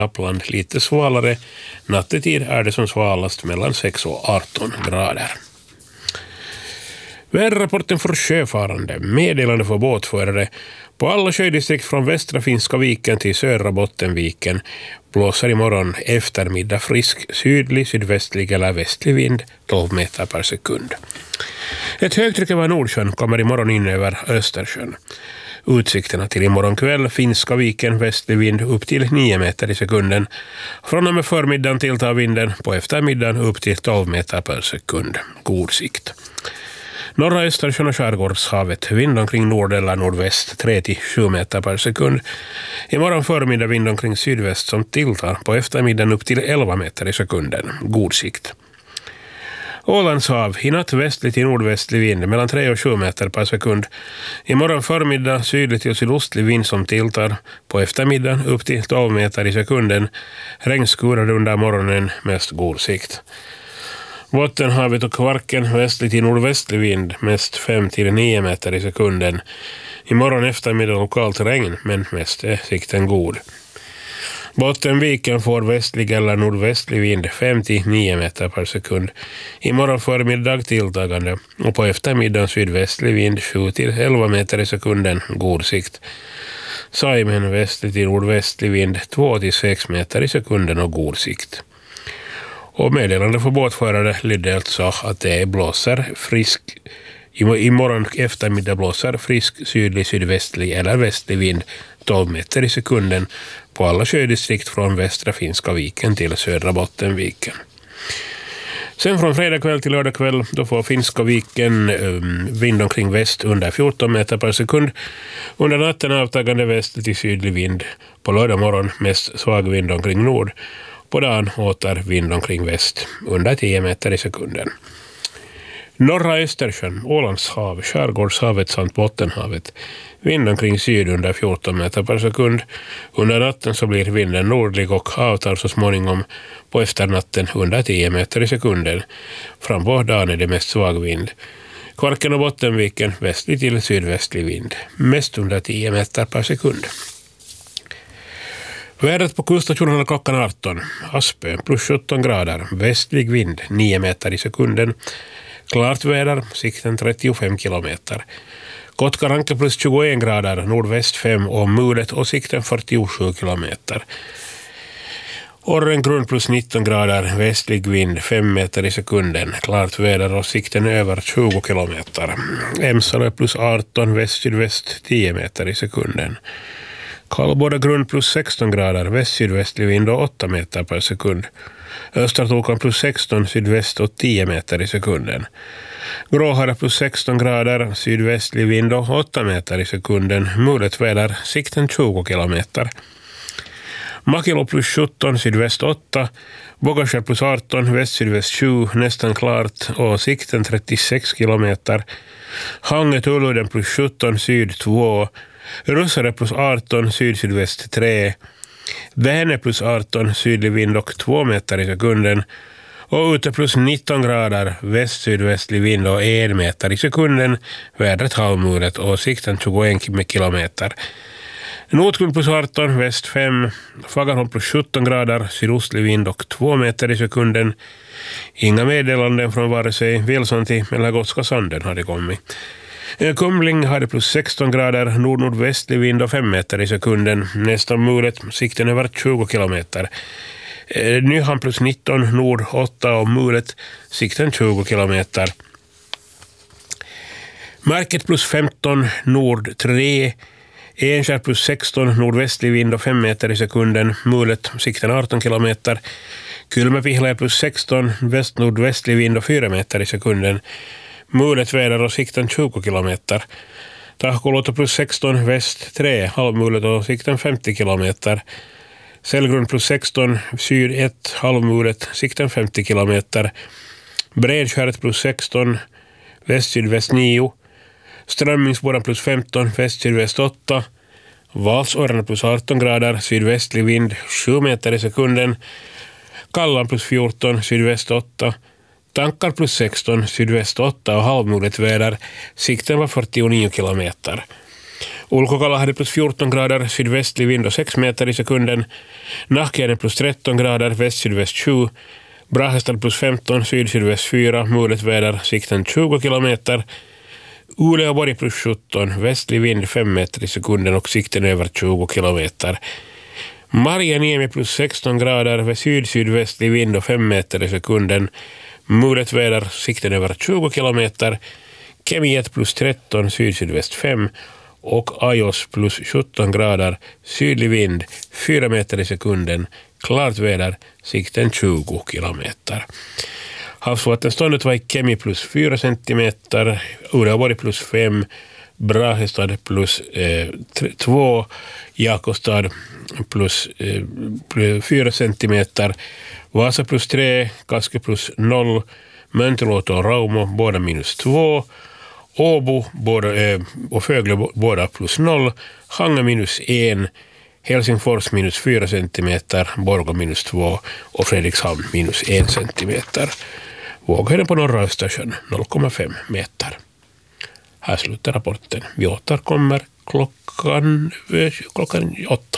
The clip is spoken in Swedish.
Lappland lite svalare. Nattetid är det som svalast mellan 6 och 18 grader. Väderrapporten för sjöfarande. Meddelande för båtförare. På alla sjödistrikt från västra Finska viken till södra Bottenviken blåser imorgon eftermiddag frisk sydlig, sydvästlig eller västlig vind 12 meter per sekund. Ett högtryck över Nordsjön kommer imorgon in över Östersjön. Utsikterna till imorgon kväll, Finska viken, västlig vind upp till 9 meter i sekunden. Från och med förmiddagen tilltar vinden, på eftermiddagen upp till 12 meter per sekund. God sikt. Norra Östersjön och skärgårdshavet, vind omkring nord eller nordväst 3-7 meter per sekund. Imorgon förmiddag vind omkring sydväst som tilltar, på eftermiddagen upp till 11 meter i sekunden. God sikt. Ålands hav, i natt västlig till nordvästlig vind mellan 3 och 7 meter per sekund. Imorgon förmiddag sydlig till sydostlig vind som tilltar, på eftermiddagen upp till 12 meter i sekunden. Regnskurar under morgonen, mest god sikt. Bottenhavet och Kvarken, västlig till nordvästlig vind, mest 5-9 meter i sekunden. Imorgon eftermiddag lokalt regn, men mest är sikten god. Bottenviken får västlig eller nordvästlig vind 5-9 meter per sekund. Imorgon förmiddag tilltagande och på eftermiddagen sydvästlig vind 7-11 meter i sekunden, god sikt. Saimen västlig till nordvästlig vind 2-6 meter i sekunden och god sikt. Och meddelande för båtförare lyder alltså att det blåser frisk. Imorgon eftermiddag blåser frisk sydlig, sydvästlig eller västlig vind 12 meter i sekunden på alla sjödistrikt från västra Finska viken till södra Bottenviken. Sen från fredag kväll till lördag kväll då får Finska viken vind omkring väst under 14 meter per sekund. Under natten avtagande väst till sydlig vind. På lördag morgon mest svag vind omkring nord. På dagen åter vind omkring väst under 10 meter i sekunden. Norra Östersjön, Ålands hav, skärgårdshavet samt Bottenhavet. Vind omkring syd under 14 meter per sekund. Under natten så blir vinden nordlig och avtar så småningom på efternatten under 10 meter i sekunden. Fram på dagen är det mest svag vind. Kvarken och Bottenviken västlig till sydvästlig vind. Mest under 10 meter per sekund. Vädret på kuststationen klockan 18. Aspö plus 17 grader. Västlig vind 9 meter i sekunden. Klart väder, sikten 35 kilometer. Kotkaranke plus 21 grader, nordväst 5 och mulet och sikten 47 kilometer. Orrengrund plus 19 grader, västlig vind 5 meter i sekunden. Klart väder och sikten över 20 kilometer. Emsalö plus 18, väst-sydväst 10 meter i sekunden. Kallbåda grund plus 16 grader, väst-sydvästlig vind och 8 meter per sekund. Östertokan plus 16, sydväst och 10 meter i sekunden. Gråhara plus 16 grader, sydvästlig vind och 8 meter i sekunden. Mulet väder, sikten 20 kilometer. Makilo plus 17, sydväst 8. Bogasjö plus 18, väst-sydväst 7, nästan klart och sikten 36 kilometer. Hanget Ulluden plus 17, syd 2. Russare plus 18, syd-sydväst 3. Väne plus 18, sydlig vind och 2 meter i sekunden. Och ute plus 19 grader, väst-sydvästlig vind och 1 meter i sekunden. Vädret halvmulet och sikten 21 kilometer. Nordkund plus 18, väst 5. Fagerholm plus 17 grader, sydostlig vind och 2 meter i sekunden. Inga meddelanden från vare sig Vilsanti eller Gotska Sanden hade kommit. Kumling hade plus 16 grader, nord-nordvästlig vind och 5 meter i sekunden. Nästan mulet, sikten över 20 kilometer. Nyhamn plus 19, nord 8 och mulet, sikten 20 kilometer. Market plus 15, nord 3. Enskär plus 16, nordvästlig vind och 5 meter i sekunden. Mulet, sikten 18 kilometer. Kylmäpihla plus 16, väst-nordvästlig vind och 4 meter i sekunden. Mulet väder och sikten 20 kilometer. Tahkoluoto plus 16, väst 3, halvmulet och sikten 50 kilometer. Sällgrund plus 16, syd 1, halvmulet, sikten 50 kilometer. Bredskäret plus 16, väst-sydväst 9. Strömmingsbodan plus 15, väst-sydväst 8. Valsåren plus 18 grader, sydvästlig vind 7 meter i sekunden. Kallan plus 14, sydväst 8. Tankar plus 16, sydväst 8 och halvmulet väder. Sikten var 49 kilometer. Ulkokala hade plus 14 grader, sydvästlig vind och 6 meter i sekunden. Nahkiainen plus 13 grader, väst-sydväst 7. Brahestad plus 15, syd-sydväst 4, mulet väder, sikten 20 kilometer. Uleåborg plus 17, västlig vind 5 meter i sekunden och sikten över 20 kilometer. Marjaniemi plus 16 grader, syd-sydvästlig vind och 5 meter i sekunden. Mulet väder, sikten över 20 kilometer. Kemiet plus 13, syd-sydväst 5 och Ajos plus 17 grader, sydlig vind 4 meter i sekunden. Klart väder, sikten 20 kilometer. Havsvattenståndet var i Kemi plus 4 centimeter, Uleåborg plus 5, Brahestad plus 2, Jakobstad plus 4 centimeter, Vasa plus 3, Kaske plus 0, Mönteluoto och Raumo båda minus 2, Åbo och Fögle båda plus 0, Hanga minus 1, Helsingfors minus 4 centimeter, Borgå minus 2 och Fredrikshamn minus 1 centimeter. Våghöjden på norra Östersjön 0,5 meter. Här slutar rapporten. Vi återkommer klockan 8.